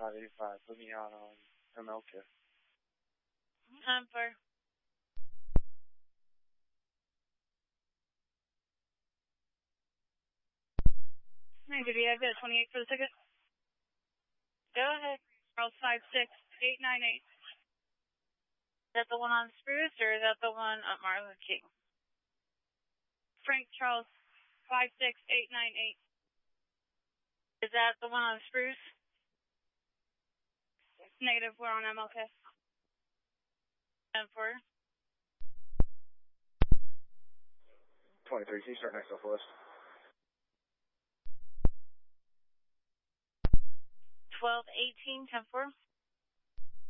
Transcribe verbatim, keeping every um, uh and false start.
five eighty-five. Put me out on M L K. Time for. Did you have the twenty-eight for the ticket? Go ahead. Charles five six eight nine eight. Is that the one on Spruce or is that the one at Martin Luther King? Frank Charles five six eight nine eight. Is that the one on Spruce? Negative, we're on M L K. And for? twenty-three, can you start next Southwest? twelve eighteen, ten four.